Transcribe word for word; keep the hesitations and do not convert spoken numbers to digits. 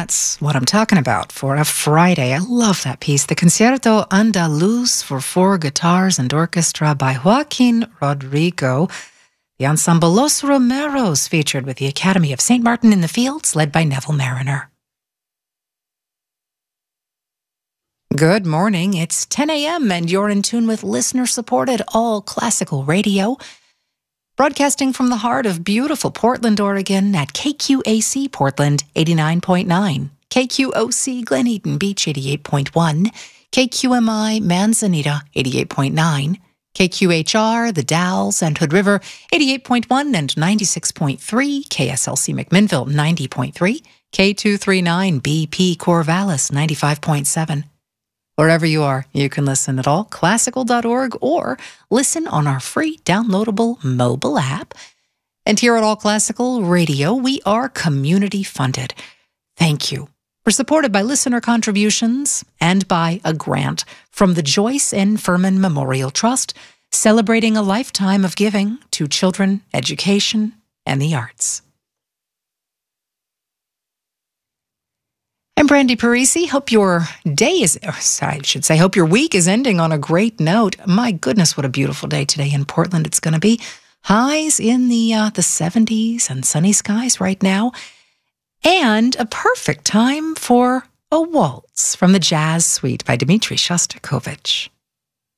That's what I'm talking about for a Friday. I love that piece. The Concierto Andaluz for four guitars and orchestra by Joaquin Rodrigo. The ensemble Los Romeros featured with the Academy of Saint Martin in the Fields, led by Neville Mariner. Good morning. It's ten a.m. and you're in tune with listener-supported all classical radio. Broadcasting from the heart of beautiful Portland, Oregon at K Q A C Portland eighty-nine point nine, K Q O C Glen Eden Beach eighty-eight point one, K Q M I Manzanita eighty-eight point nine, K Q H R The Dalles and Hood River eighty-eight point one and ninety-six point three, K S L C McMinnville ninety point three, K two thirty-nine B P Corvallis ninety-five point seven. Wherever you are, you can listen at all classical dot org or listen on our free downloadable mobile app. And here at All Classical Radio, we are community funded. Thank you. We're supported by listener contributions and by a grant from the Joyce N. Furman Memorial Trust, celebrating a lifetime of giving to children, education, and the arts. I'm Brandy Parisi. Hope your day is, or I should say, hope your week is ending on a great note. My goodness, what a beautiful day today in Portland it's going to be. Highs in the uh, the seventies and sunny skies right now. And a perfect time for a waltz from the Jazz Suite by Dmitri Shostakovich.